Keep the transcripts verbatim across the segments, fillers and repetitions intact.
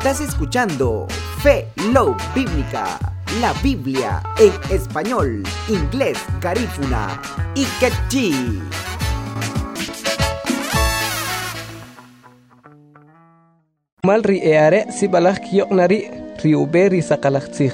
Estás escuchando Fe Love Bíblica, la Biblia en español, inglés, garífuna y quechí. Rumal ri eare si balak yoknari riuberi sakalaktsig.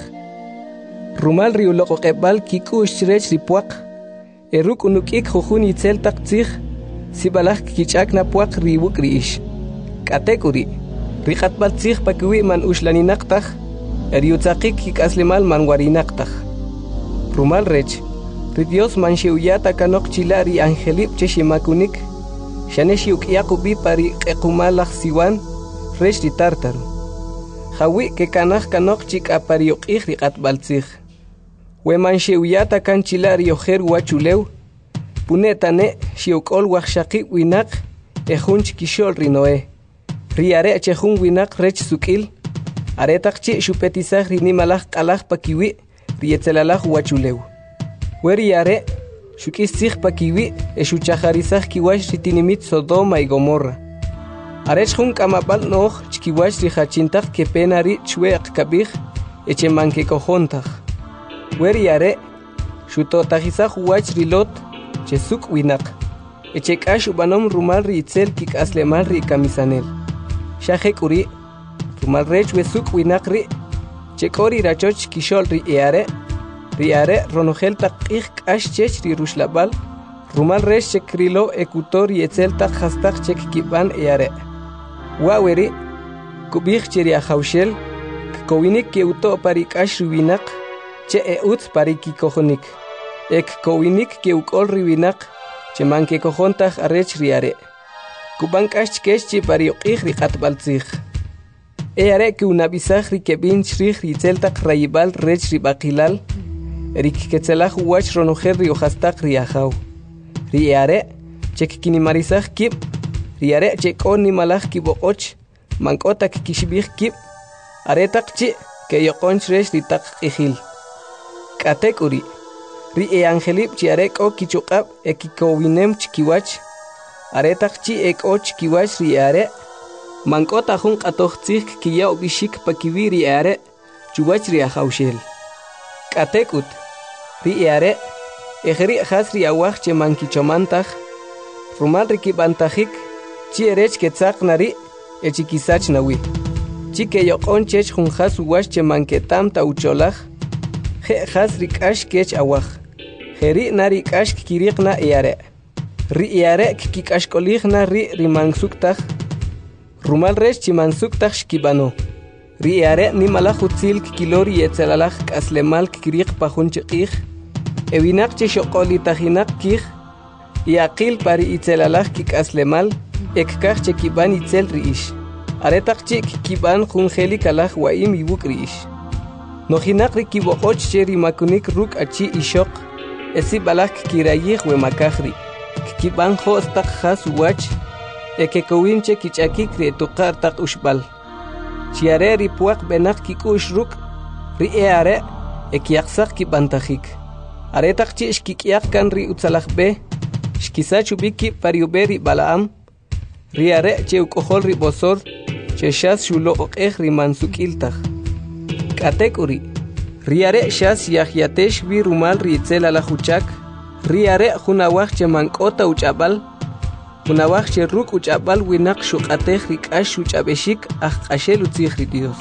Rumal ri uloko kebal kiku shrech ripuak. Eruk unukik jujun itzel taktsig si balak kichak na puak riwuk riish. Katekuri rikatbal tsig pakiwi man ushlaninaktak. Eriutzakik kikaslimal man warinaktak. Rumal rech ridios man sheuyata kanok chilari angelip cheshimakunik. Shaneshi ukyakubi pari kekumalak siwan. Rech di tartaru. Hawi ke kanach kanok chik apariok ihri katbaltzig. We man sheuyata kan chilari ojer wachulew. Punetane shiukol wakshaki winak ehun chikishol rinoe. Riare chehun winak rech sukil. Aretak chi shupetizag rinimalach kalach pakiwi rietzelalach wachulew. We riare shukisig pakiwi eshuchajarizag kiwash ritinimit Sodoma y Gomorra. Arech jun kamapal noh chkiwash rihachintak ke penari chweak kabij eche manke kojontak. Weri are shutotajizaj wach rilot chesuk winak. Eche kash ubanom rumal ritzel kik aslemal ri kamisanel. Shajek uri rumal rech wesuk winak ri chekori rachoch kishol ri eare ri are ronogel takij kash chech ri rushlabal rumal rech chekrilo ekutor yetzel tak hastak chek kiban eare. Waweri kubih cheri ahaushel kowinik ke uto parik ashriwinak che eutz pariki kojonik ek kowinik ke ukol riwinak che manke kojontaj arech riare kubank ashkesh chi pariokih riqatbaltzig eare ke unabisaj rikebin shrij ritzeltak rayibal rech ribaqilal erik ketzelaj wach ronojer riohastak riajau riare chek kinimarizaj kib riare chekon ni malaj kibokoch mankotak kishbih kib aretak chi ke yokon shresh ritak ihil katek uri ri e angelip chi arek o kichukab e kikowinem chikiwach aretak chi ek o chikiwach riare mankota jun qatoxtzig kiya ubishik pakiwi riare chuwach ri ahaushel katek ut riare ejri khasri awach che mankichomantaj rumal rikibantajik chi erech ketzak nari echikisach nawi chi ke yokon chech jun khas wash che manketam ta ucholaj je khas rikash kech awaj jeri nari kash kiriqna eare ri eare kikash kolijna ri rimansuktaj rumal rech chi mansuktaj shkibano ri eare ni malajutzil kilori etzelalaj kaslemal kiriq pajun chiqij ewinak che shoqoli tajinak kij yaqil pari itzelalaj kikaslemal ekkaj che kiban itzel riish aretak chik kiban jun heli kalaj waim ibuk riish nojinak ri kiboqoch che rimakunik ruk achi ishok esi balaj kirayij we makajri kiban hostak has wach ekekowin che kichakik re tuqar tak ushbal chiare ri puak benak kikush ruk ri eare ekyaqsak kibantajik aretak chi shkikyak kan ri utzalaj be shkisachu biki pariuberi balaam riare che ukojol ribosor che shas shulo oqej rimansukiltaj katek uri riare shas yahyatesh vi rumal ritzel ala huchak riare junawaj che mankota uchabal junawaj che ruk uchabal winak shuqatej rikash uchabeshik ajqashel utzij ridios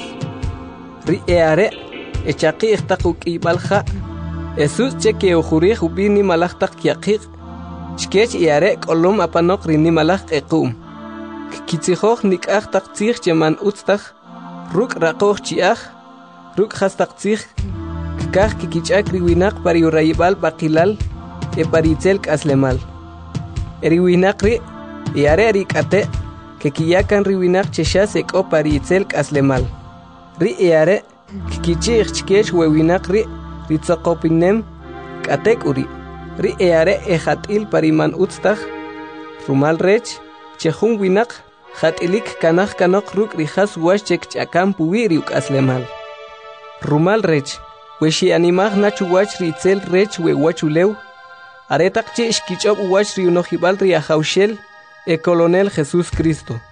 riare echaqi ihtaquk ibalja esus che ke ujurij ubini malajtak yaqiq chkech iare kolom apanok rini malaj equm kitzijoj nikaj taktzij cheman utztaj ruk raqoj chiaj ruk hastaktzij kaj kikichak riwinak pari urayibal baqilal e paritzel kaslemal eriwinak ri iare rikate ke kiyakan riwinak cheshas eko paritzel kaslemal ri iare kikichij chkech wewinak ri ritzaqopinem katek uri ri eare ejatil pariman utztaj rumal rech chejun winak jatilik kanaj kanok ruk rijas wash chek chakam puwiri ukaslemal rumal rech weshi animaj nachu wach ritzel rech we wachulew aretak chi shkichob wach ri unojibal ri ajaushel e colonel Jesús Cristo